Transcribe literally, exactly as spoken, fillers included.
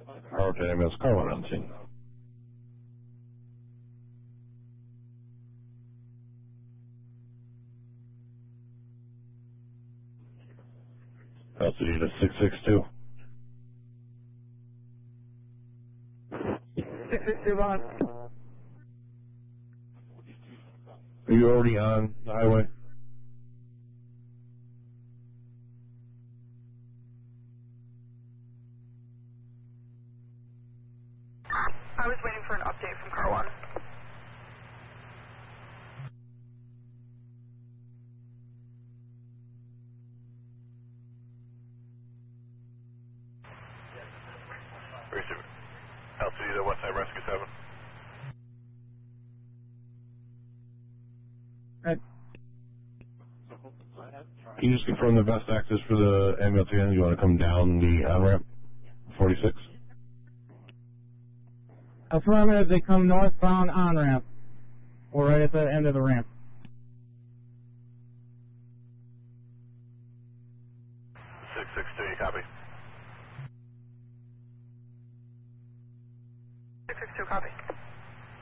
Roger, ambulance, car one on scene. Altitude is six six two. six six two, on. Are you already on the highway? I was waiting for an update from car one. Receiver. Altitude at what time, Rescue seven? Right. Can you just confirm the best access for the ambulance again? You want to come down the on-ramp? forty-six? Affirmative, they come northbound on ramp. We're right at the end of the ramp. six six two, you copy? six six two, copy.